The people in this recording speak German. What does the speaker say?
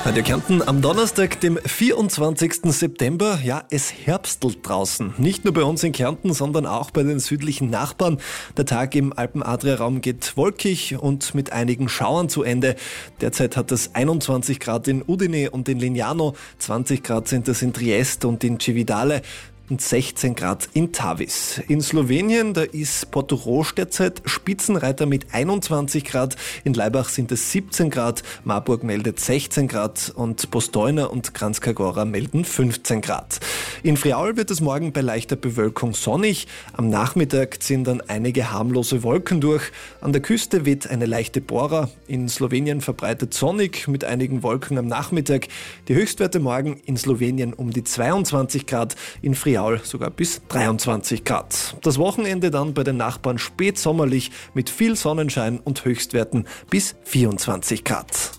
Radio Kärnten am Donnerstag, dem 24. September. Ja, es herbstelt draußen. Nicht nur bei uns in Kärnten, sondern auch bei den südlichen Nachbarn. Der Tag im Alpen-Adria-Raum geht wolkig und mit einigen Schauern zu Ende. Derzeit hat es 21 Grad in Udine und in Lignano, 20 Grad sind es in Trieste und in Cividale und 16 Grad in Tavis. In Slowenien, da ist Portorož derzeit Spitzenreiter mit 21 Grad. In Laibach sind es 17 Grad, Marburg meldet 16 Grad und Postojna und Kranjska Gora melden 15 Grad. In Friaul wird es morgen bei leichter Bewölkung sonnig. Am Nachmittag ziehen dann einige harmlose Wolken durch. An der Küste weht eine leichte Bora. In Slowenien verbreitet sonnig mit einigen Wolken am Nachmittag. Die Höchstwerte morgen in Slowenien um die 22 Grad, in Friaul sogar bis 23 Grad. Das Wochenende dann bei den Nachbarn spätsommerlich mit viel Sonnenschein und Höchstwerten bis 24 Grad.